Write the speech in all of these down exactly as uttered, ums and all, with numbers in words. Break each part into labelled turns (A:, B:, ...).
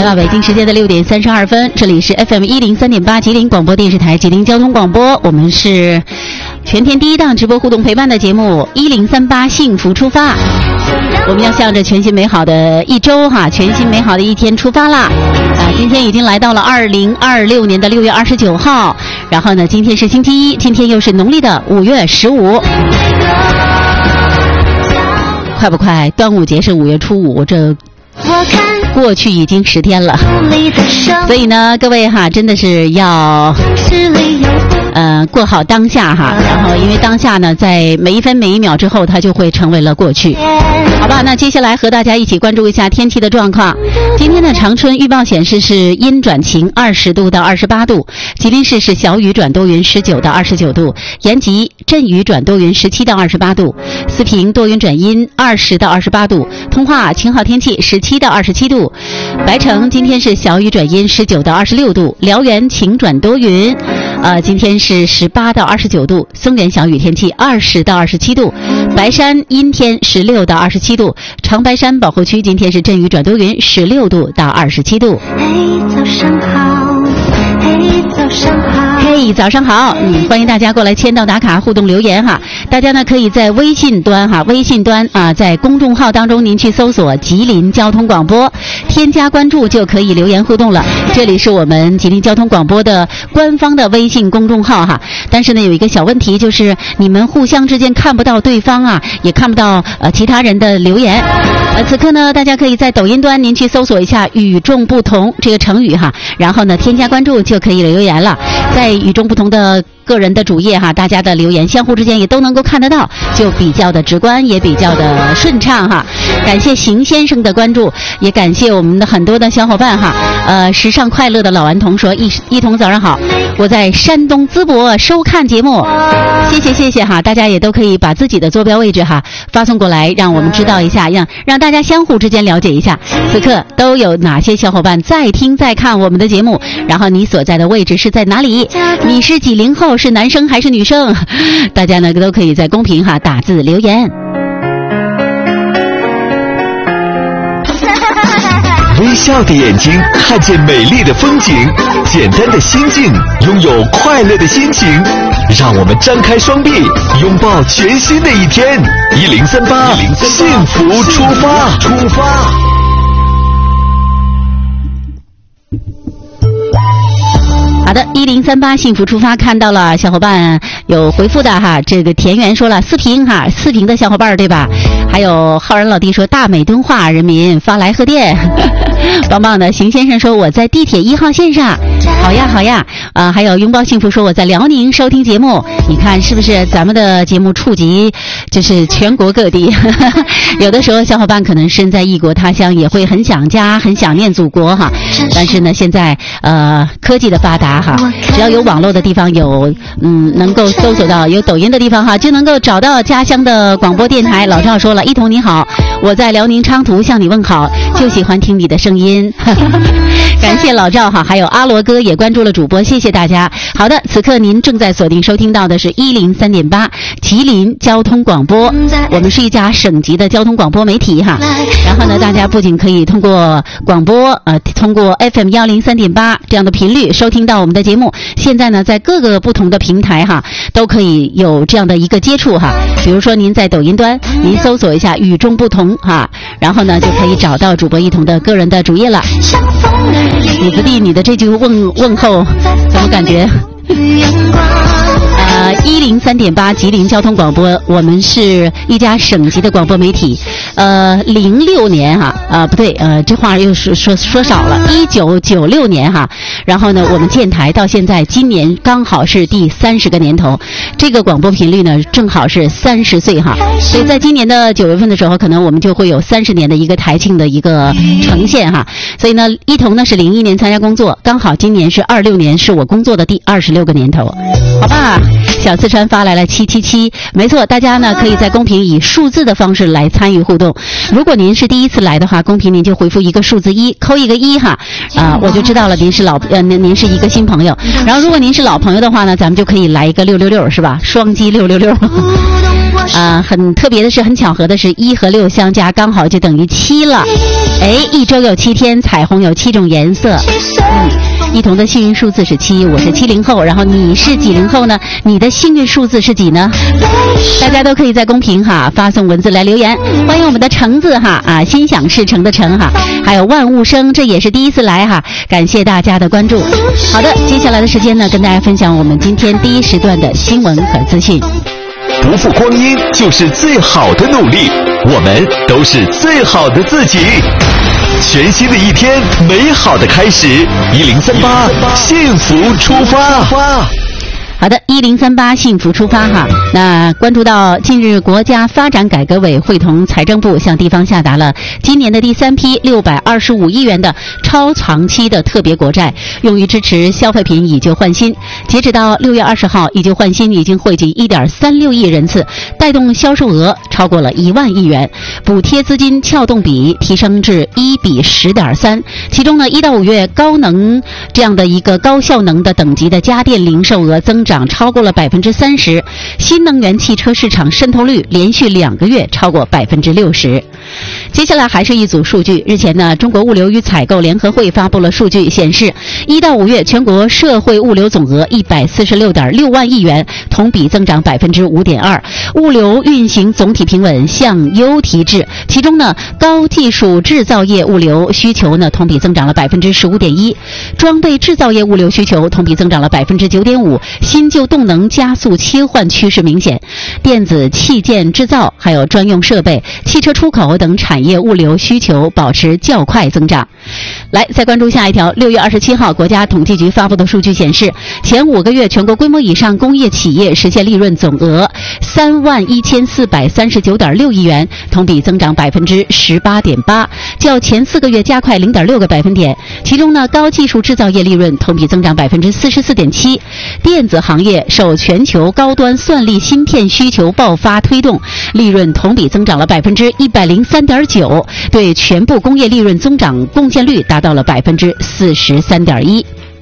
A: 到北京时间的六点三十二分，这里是 F M 一零三点八吉林广播电视台吉林交通广播，我们是全天第一档直播互动陪伴的节目一零三八幸福出发。我们要向着全新美好的一周哈，全新美好的一天出发啦！啊，今天已经来到了二零二六年的六月二十九号，然后呢，今天是星期一，今天又是农历的五月十五。快不快？端午节是五月初五，这过去已经十天了。所以呢，各位哈，真的是要呃过好当下哈。然后，因为当下呢，在每一分每一秒之后，它就会成为了过去。好吧，那接下来和大家一起关注一下天气的状况。今天的长春预报显示是阴转晴，二十度到二十八度；吉林市是小雨转多云，十九到二十九度；延吉阵雨转多云，十七到二十八度；四平多云转阴，二十到二十八度；通化晴好天气，十七到二十七度；白城今天是小雨转阴，十九到二十六度；辽源晴转多云，呃，今天是十八到二十九度；松原小雨天气，二十到二十七度；白山阴天，十六到二十七度；长白山保护区今天是阵雨转多云，十六度到二十七度。
B: 嘿，早上好，嘿，早上好，
A: 嘿，早上好！嗯，欢迎大家过来签到打卡互动留言哈。大家呢可以在微信端哈，微信端啊，在公众号当中您去搜索吉林交通广播，添加关注就可以留言互动了。这里是我们吉林交通广播的官方的微信公众号哈。但是呢有一个小问题，就是你们互相之间看不到对方啊，也看不到呃其他人的留言。呃，此刻呢大家可以在抖音端您去搜索一下与众不同这个成语哈，然后呢添加关注就可以留言了。在与众不同的个人的主页哈，大家的留言相互之间也都能够看得到，就比较的直观，也比较的顺畅哈。感谢邢先生的关注，也感谢我们的很多的小伙伴哈。呃，时尚快乐的老顽童说，一一同早上好，我在山东淄博收看节目，谢谢谢谢哈。大家也都可以把自己的坐标位置哈发送过来，让我们知道一下，让让大家相互之间了解一下，此刻都有哪些小伙伴在听在看我们的节目，然后你所在的位置是在哪里？你是几零后？是男生还是女生？大家呢都可以在公屏哈打字留言。
C: 微笑的眼睛看见美丽的风景，简单的心境拥有快乐的心情，让我们张开双臂拥抱全新的一天。一零三八幸福出发，出发。
A: 好的，一零三八幸福出发，看到了小伙伴有回复的哈，这个田园说了四平哈，四平的小伙伴对吧？还有浩然老弟说大美敦化人民发来贺电，棒棒的。邢先生说我在地铁一号线上，好呀好呀啊、呃！还有拥抱幸福说我在辽宁收听节目，你看是不是咱们的节目触及就是全国各地？有的时候小伙伴可能身在异国他乡，也会很想家，很想念祖国哈。但是呢，现在呃科技的发达哈，只要有网络的地方，有嗯能够搜索到有抖音的地方哈，就能够找到家乡的广播电台。老赵说了，一彤你好，我在辽宁昌图向你问好，就喜欢听你的声音。感谢老赵哈，还有阿罗哥也关注了主播，谢谢大家。好的，此刻您正在锁定收听到的是一零三点八吉林交通广播，我们是一家省级的交通广播媒体哈。然后呢，大家不仅可以通过广播呃，通过 F M 一零三点八这样的频率收听到我们的节目，现在呢，在各个不同的平台哈，都可以有这样的一个接触哈。比如说您在抖音端，您搜索一下与众不同哈，然后呢就可以找到主播一彤的个人的主页了。李子弟，你的这句问问候怎么感觉？呃，一零三点八吉林交通广播，我们是一家省级的广播媒体。呃，零六年哈，啊、呃、不对，呃这话又说说说少了，一九九六年哈。然后呢，我们建台到现在，今年刚好是第三十个年头，这个广播频率呢正好是三十岁哈。所以在今年的九月份的时候，可能我们就会有三十年的一个台庆的一个呈现哈。所以呢，一彤呢是零一年参加工作，刚好今年是二六年，是我工作的第二十六个年头，好吧？ 小四川发来了七七七，没错，大家呢可以在公屏以数字的方式来参与互动。如果您是第一次来的话，公屏您就回复一个数字一，扣一个一哈，啊、呃，我就知道了您是老呃您您是一个新朋友。然后如果您是老朋友的话呢，咱们就可以来一个六六六是吧？双击六六六。啊，很特别的是，很巧合的是，一和六相加刚好就等于七了。哎，一周有七天，彩虹有七种颜色。嗯，一彤的幸运数字是七，我是七零后，然后你是几零后呢？你的幸运数字是几呢？大家都可以在公屏哈发送文字来留言。欢迎我们的橙子哈啊，心想事成的成哈，还有万物生，这也是第一次来哈，感谢大家的关注。好的，接下来的时间呢，跟大家分享我们今天第一时段的新闻和资讯。
C: 不负光阴就是最好的努力，我们都是最好的自己。全新的一天，美好的开始，一零三八幸福出发。
A: 好的，一零三八幸福出发哈。那关注到近日，国家发展改革委会同财政部向地方下达了今年的第三批六百二十五亿元的超长期的特别国债，用于支持消费品以旧换新。截止到六月二十号，以旧换新已经惠及一点三六亿人次，带动销售额超过了一万亿元，补贴资金撬动比提升至一比十点三。其中呢，一到五月高能这样的一个高效能的等级的家电零售额增长超过了百分之三十，新能源汽车市场渗透率连续两个月超过百分之六十。接下来还是一组数据。日前呢，中国物流与采购联合会发布了数据，显示一到五月全国社会物流总额一百四十六点六万亿元，同比增长百分之五点二，物流运行总体平稳向优提质。其中呢，高技术制造业物流需求呢同比增长了百分之十五点一，装备制造业物流需求同比增长了百分之九点五，新旧动能加速切换趋势明显。电子器件制造还有专用设备、汽车出口等产业物流需求保持较快增长。来，再关注下一条。六月二十七号，国家统计局发布的数据显示，前五个月全国规模以上工业企业实现利润总额三万一千四百三十九点六亿元，同比增长百分之十八点八，较前四个月加快零点六个百分点。其中呢，高技术制造业利润同比增长百分之四十四点七，电子行业受全球高端算力芯片需求爆发推动，利润同比增长了百分之一百零三点九，对全部工业利润增长贡献率达到了百分之四十三点一。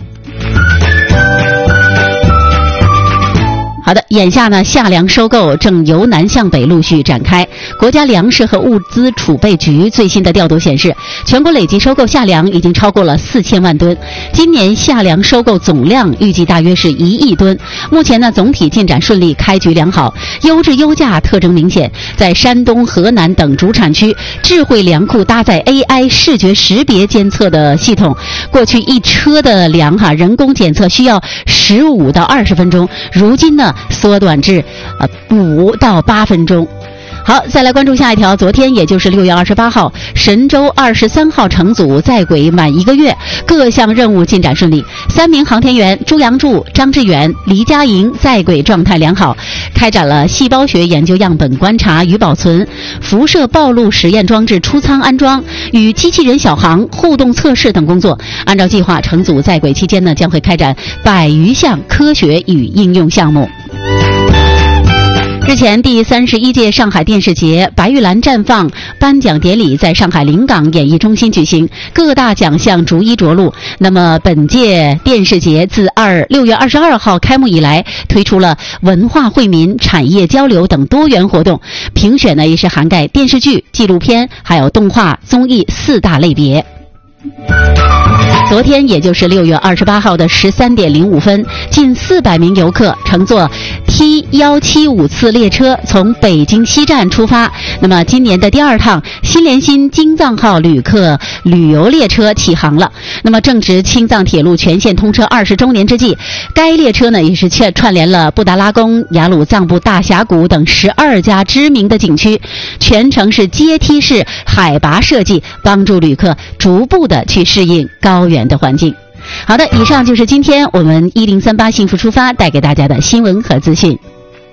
A: 好的，眼下呢，夏粮收购正由南向北陆续展开。国家粮食和物资储备局最新的调度显示，全国累计收购夏粮已经超过了四千万吨。今年夏粮收购总量预计大约是一亿吨。目前呢，总体进展顺利，开局良好，优质优价特征明显。在山东、河南等主产区，智慧粮库搭载 A I 视觉识别监测的系统，过去一车的粮哈人工检测需要十五到二十分钟，如今呢缩短至呃五到八分钟。好，再来关注下一条。昨天也就是六月二十八号，神舟二十三号乘组在轨满一个月，各项任务进展顺利。三名航天员朱杨柱、张志远、黎佳莹在轨状态良好，开展了细胞学研究样本观察与保存、辐射暴露实验装置出舱安装与机器人小航互动测试等工作。按照计划，乘组在轨期间呢，将会开展百余项科学与应用项目。日前，第三十一届上海电视节白玉兰绽放颁奖典礼在上海临港演艺中心举行，各大奖项逐一着陆。那么，本届电视节自二六月二十二号开幕以来，推出了文化惠民、产业交流等多元活动，评选呢也是涵盖电视剧、纪录片还有动画、综艺四大类别。昨天，也就是六月二十八号的十三点零五分，近四百名游客乘坐 T 一七五次列车从北京西站出发。那么，今年的第二趟新联新京藏号旅客旅游列车启航了。那么，正值青藏铁路全线通车二十周年之际，该列车呢也是串联了布达拉宫、雅鲁藏布大峡谷等十二家知名的景区，全程是阶梯式海拔设计，帮助旅客逐步的去适应高原的环境。好的，以上就是今天我们一零三八幸福出发带给大家的新闻和资讯。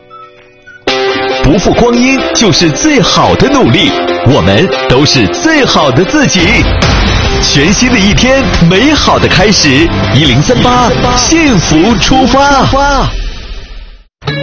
C: 不负光阴就是最好的努力，我们都是最好的自己。全新的一天，美好的开始，一零三八幸福出发。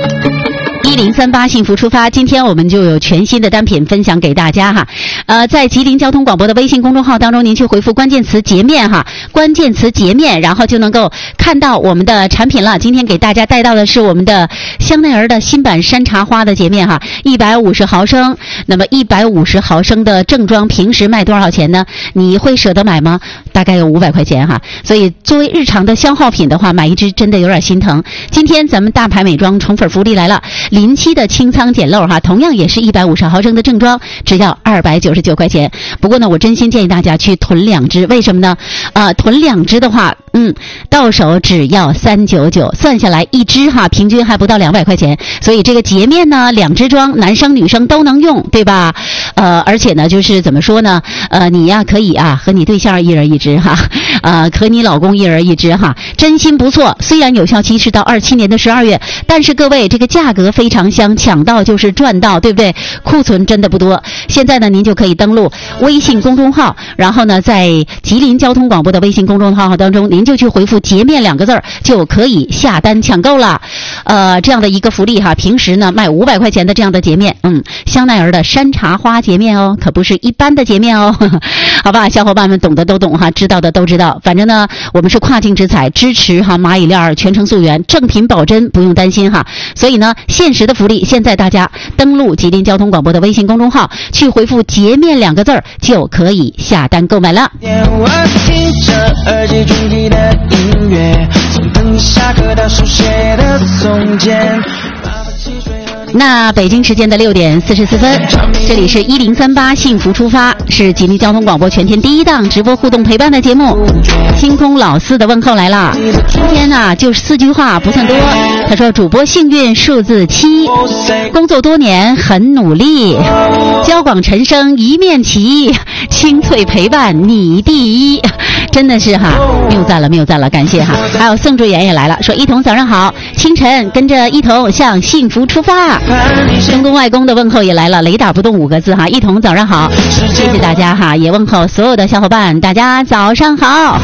A: 一零三八幸福出发，今天我们就有全新的单品分享给大家哈。呃，在吉林交通广播的微信公众号当中，您去回复关键词洁面哈，关键词洁面，然后就能够看到我们的产品了。今天给大家带到的是我们的香奈儿的新版山茶花的洁面哈，一百五十毫升。那么一百五十毫升的正装平时卖多少钱呢？你会舍得买吗？大概有五百块钱哈。所以作为日常的消耗品的话，买一支真的有点心疼。今天咱们大牌美妆宠粉福利来了。临期的清仓捡漏哈，同样也是一百五十毫升的正装，只要二百九十九块钱。不过呢，我真心建议大家去囤两支，为什么呢？呃，囤两支的话，嗯，到手只要三百九十九，算下来一支哈，平均还不到两百块钱。所以这个洁面呢，两支装，男生女生都能用，对吧？呃，而且呢，就是怎么说呢？呃，你呀可以啊和你对象一人一支哈，呃，和你老公一人一支哈，真心不错。虽然有效期是到二七年的十二月，但是各位这个价格非常香，抢到就是赚到，对不对？库存真的不多。现在呢，您就可以登录微信公众号，然后呢，在吉林交通广播的微信公众号当中，您就去回复洁面两个字儿，就可以下单抢购了。呃，这样的一个福利哈，平时呢卖五百块钱的这样的洁面，嗯，香奈儿的山茶花洁面哦，可不是一般的洁面哦。好吧，小伙伴们懂的都懂哈，知道的都知道。反正呢，我们是跨境直采，支持哈蚂蚁链全程溯源，正品保真，不用担心哈。所以呢，限时的福利，现在大家登录吉林交通广播的微信公众号，去回复洁面两个字儿，就可以下单购买了。
D: 我听着耳机中听的音乐，从等下课到书写的从前。
A: 那北京时间的六点四十四分，这里是一零三八幸福出发，是吉林交通广播全天第一档直播互动陪伴的节目。星空老四的问候来了，今天呢、啊、就是四句话，不算多。他说：主播幸运数字七，工作多年很努力，交广陈生一面旗，清脆陪伴你第一。真的是哈，谬赞了，谬赞了，感谢哈。还有宋卓妍也来了，说一彤早上好，清晨跟着一彤向幸福出发。中东外公的问候也来了，雷打不动五个字哈，一彤早上好，谢谢大家哈，也问候所有的小伙伴，大家早上好。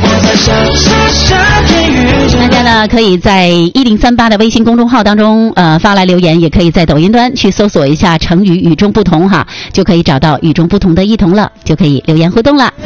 A: 大家呢可以在一零三八的微信公众号当中呃发来留言，也可以在抖音端去搜索一下成语与众不同哈，就可以找到与众不同的一彤了，就可以留言互动了。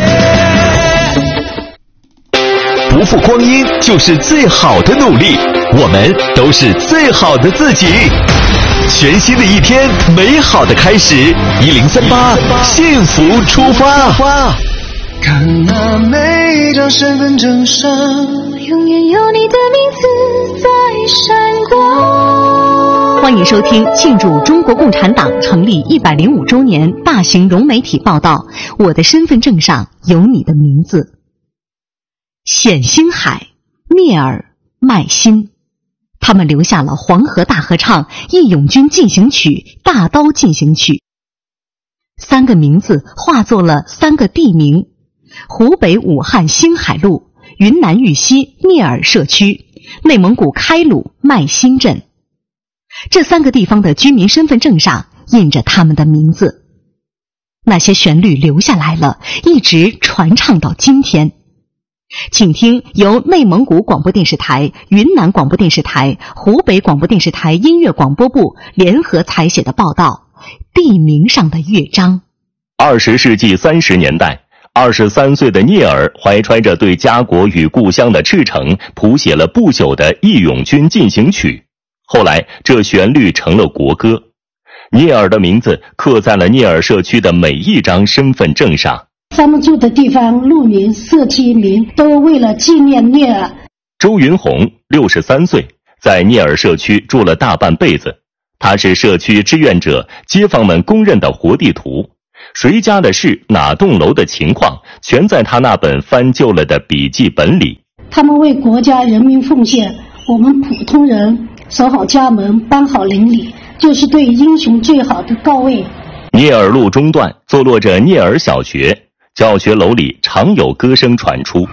C: 不负光阴就是最好的努力，我们都是最好的自己。全新的一天，美好的开始，一零三八幸福出发。
D: 看那每张身份证上，
B: 永远有你的名字在闪光。
E: 欢迎收听庆祝中国共产党成立一百零五周年大型融媒体报道，我的身份证上有你的名字。冼星海、聂耳、麦辛，他们留下了《黄河大合唱》《义勇军进行曲》《大刀进行曲》，三个名字化作了三个地名：湖北武汉星海路、云南玉溪聂耳社区、内蒙古开鲁麦辛镇。这三个地方的居民身份证上印着他们的名字。那些旋律留下来了，一直传唱到今天。请听由内蒙古广播电视台、云南广播电视台、湖北广播电视台音乐广播部联合采写的报道《地名上的乐章》。
F: 二十世纪三十年代，二十三岁的聂耳怀揣着对家国与故乡的赤诚，谱写了不朽的《义勇军进行曲》。后来，这旋律成了国歌。聂耳的名字刻在了聂耳社区的每一张身份证上。
G: 他们住的地方、路名、社区名都为了纪念聂耳。
F: 周云红六十三岁，在聂耳社区住了大半辈子。他是社区志愿者，街坊们公认的活地图。谁家的事、哪栋楼的情况，全在他那本翻旧了的笔记本里。
G: 他们为国家人民奉献，我们普通人守好家门、搬好邻里，就是对英雄最好的告慰。
F: 聂耳路中段坐落着聂耳小学。教学楼里常有歌声传出。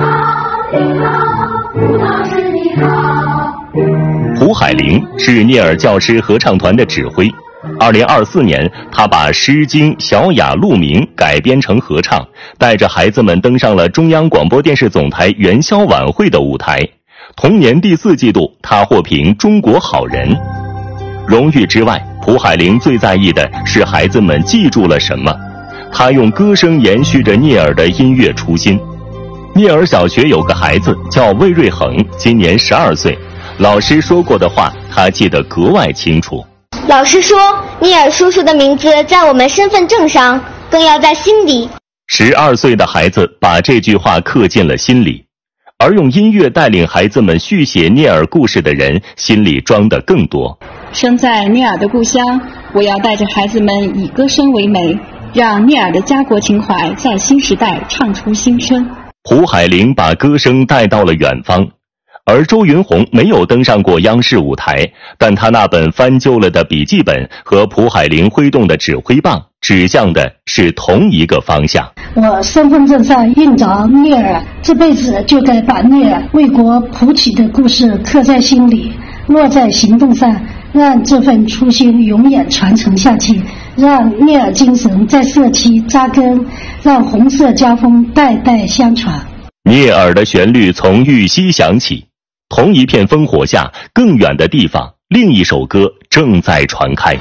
F: 胡海玲是聂耳教师合唱团的指挥。二零二四年，他把《诗经·小雅·鹿鸣》改编成合唱，带着孩子们登上了中央广播电视总台元宵晚会的舞台。同年第四季度，他获评中国好人。 荣誉之外，蒲海玲最在意的是孩子们记住了什么。她用歌声延续着聂耳的音乐初心。聂耳小学有个孩子叫魏瑞恒，今年十二岁。老师说过的话，他记得格外清楚。
H: 老师说，聂耳叔叔的名字在我们身份证上，更要在心里。
F: 十二岁的孩子把这句话刻进了心里，而用音乐带领孩子们续写聂耳故事的人，心里装得更多。
I: 生在聂耳的故乡，我要带着孩子们以歌声为媒，让聂耳的家国情怀在新时代唱出新生。
F: 蒲海玲把歌声带到了远方，而周云红没有登上过央视舞台，但他那本翻旧了的笔记本和蒲海玲挥动的指挥棒指向的是同一个方向。
G: 我身份证上印着聂耳，这辈子就该把聂耳为国谱曲的故事刻在心里，落在行动上，让这份初心永远传承下去，让聂耳精神在社区扎根，让红色家风代代相传。
F: 聂耳的旋律从玉溪响起，同一片烽火下，更远的地方，另一首歌正在传开。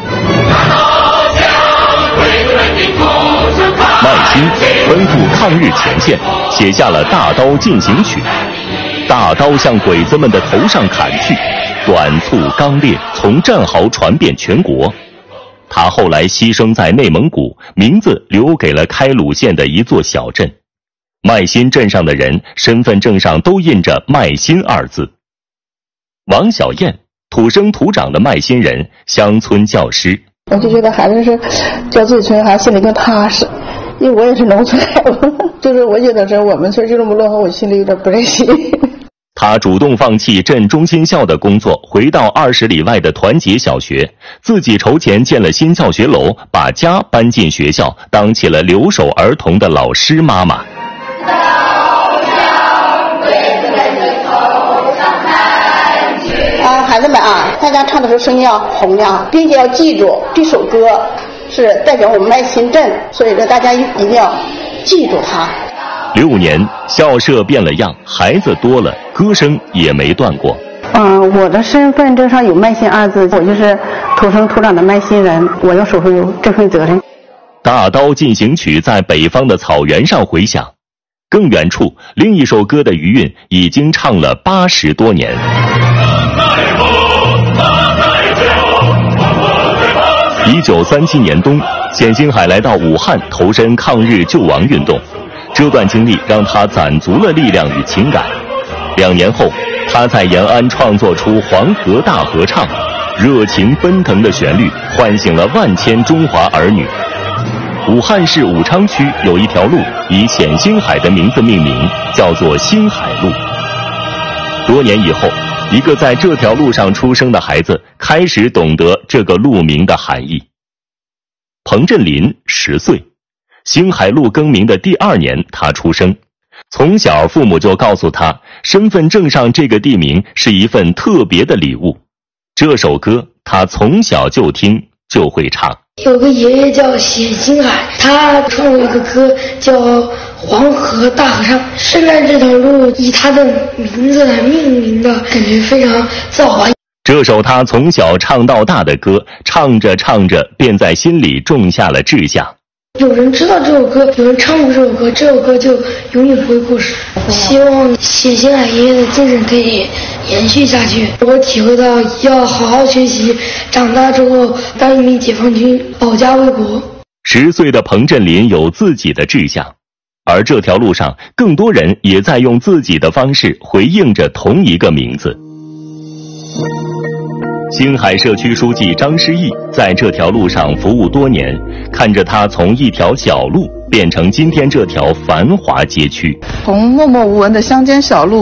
F: 麦辛奔赴抗日前线，写下了《大刀进行曲》。大刀向鬼子们的头上砍去，短促刚烈，从战壕传遍全国。他后来牺牲在内蒙古，名字留给了开鲁县的一座小镇。麦辛镇上的人身份证上都印着麦辛二字。王小燕，土生土长的麦辛人，乡村教师。
J: 我就觉得孩子是教自己村孩子心里更踏实，因为我也是农村孩子，就是我觉得是我们村就这么落后，我心里有点不忍心。
F: 他主动放弃镇中心校的工作，回到二十里外的团结小学，自己筹钱建了新教学楼，把家搬进学校，当起了留守儿童的老师妈妈。
J: 啊，孩子们啊，大家唱的时候声音要洪亮，并且要记住这首歌是代表我们麦辛镇，所以说大家一定要记住它。
F: 六年，校舍变了样，孩子多了，歌声也没断过。
J: 嗯，我的身份证上有麦辛二字，我就是土生土长的麦辛人，我要守护这份责任。
F: 大刀进行曲在北方的草原上回响，更远处，另一首歌的余韵已经唱了八十多年。一九三七年冬，冼星海来到武汉投身抗日救亡运动，这段经历让他攒足了力量与情感。两年后，他在延安创作出《黄河大合唱》，热情奔腾的旋律唤醒了万千中华儿女。武汉市武昌区有一条路以冼星海的名字命名，叫做星海路。多年以后，一个在这条路上出生的孩子开始懂得这个路名的含义。彭振林十岁，星海路更名的第二年他出生。从小父母就告诉他，身份证上这个地名是一份特别的礼物。这首歌他从小就听就会唱。
K: 有个爷爷叫冼星海，他创了一个歌叫《黄河大合唱》，深圳这条路以他的名字来命名的，感觉非常造化。
F: 这首他从小唱到大的歌，唱着唱着便在心里种下了志向。
K: 有人知道这首歌，有人唱过这首歌，这首歌就永远不会过时。希望冼星海爷爷的精神可以延续下去。我体会到要好好学习，长大之后当一名解放军，保家卫国。
F: 十岁的彭振林有自己的志向，而这条路上更多人也在用自己的方式回应着同一个名字。星海社区书记张诗义在这条路上服务多年，看着它从一条小路变成今天这条繁华街区。
L: 从默默无闻的乡间小路